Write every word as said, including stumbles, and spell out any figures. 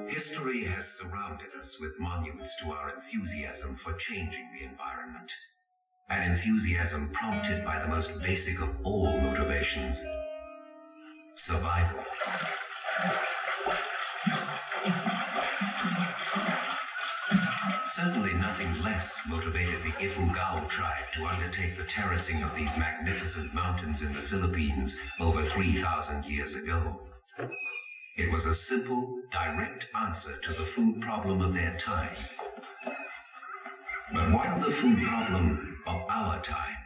History has surrounded us with monuments to our enthusiasm for changing the environment. An enthusiasm prompted by the most basic of all motivations: survival. Certainly nothing less motivated the Ifugao tribe to undertake the terracing of these magnificent mountains in the Philippines over three thousand years ago. It was a simple, direct answer to the food problem of their time. But what of the food problem of our time?